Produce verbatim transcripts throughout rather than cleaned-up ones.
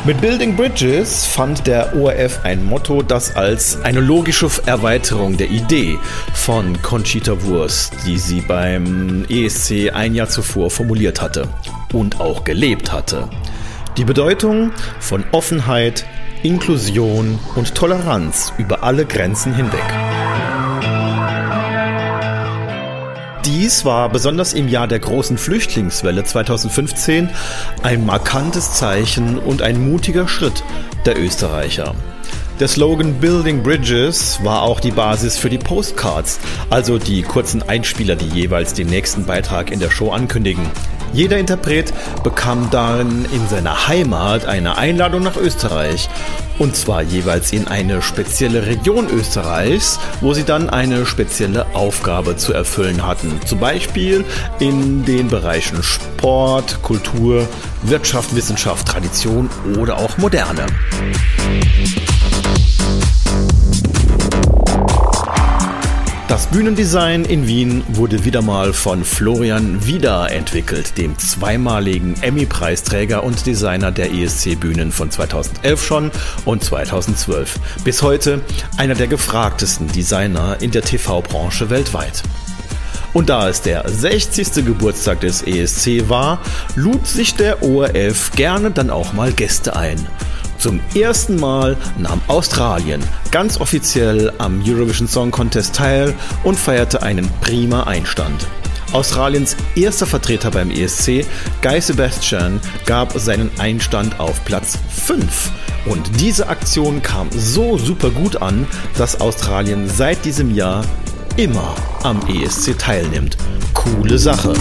Mit Building Bridges fand der O R F ein Motto, das als eine logische Erweiterung der Idee von Conchita Wurst, die sie beim E S C ein Jahr zuvor formuliert hatte und auch gelebt hatte. Die Bedeutung von Offenheit, Inklusion und Toleranz über alle Grenzen hinweg. Dies war besonders im Jahr der großen Flüchtlingswelle zweitausendfünfzehn ein markantes Zeichen und ein mutiger Schritt der Österreicher. Der Slogan Building Bridges war auch die Basis für die Postcards, also die kurzen Einspieler, die jeweils den nächsten Beitrag in der Show ankündigen. Jeder Interpret bekam darin in seiner Heimat eine Einladung nach Österreich, und zwar jeweils in eine spezielle Region Österreichs, wo sie dann eine spezielle Aufgabe zu erfüllen hatten. Zum Beispiel in den Bereichen Sport, Kultur, Wirtschaft, Wissenschaft, Tradition oder auch Moderne. Das Bühnendesign in Wien wurde wieder mal von Florian Wieder entwickelt, dem zweimaligen Emmy-Preisträger und Designer der E S C-Bühnen von zweitausendelf schon und zweitausendzwölf. Bis heute einer der gefragtesten Designer in der T V-Branche weltweit. Und da es der sechzigste Geburtstag des E S C war, lud sich der O R F gerne dann auch mal Gäste ein. Zum ersten Mal nahm Australien ganz offiziell am Eurovision Song Contest teil und feierte einen prima Einstand. Australiens erster Vertreter beim E S C, Guy Sebastian, gab seinen Einstand auf Platz fünf. Und diese Aktion kam so super gut an, dass Australien seit diesem Jahr immer am E S C teilnimmt. Coole Sache.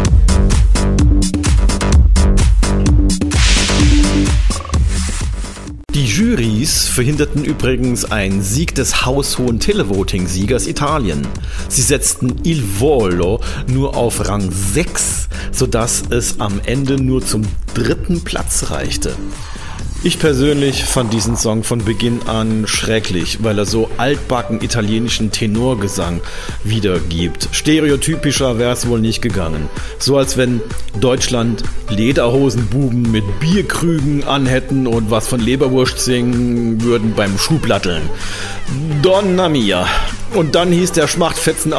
Die Jurys verhinderten übrigens einen Sieg des haushohen Televoting-Siegers Italien. Sie setzten Il Volo nur auf Rang sechs, sodass es am Ende nur zum dritten Platz reichte. Ich persönlich fand diesen Song von Beginn an schrecklich, weil er so altbacken italienischen Tenorgesang wiedergibt. Stereotypischer wäre es wohl nicht gegangen. So als wenn Deutschland Lederhosenbuben mit Bierkrügen anhätten und was von Leberwurst singen würden beim Schuhplatteln. Donna mia. Und dann hieß der Schmachtfetzen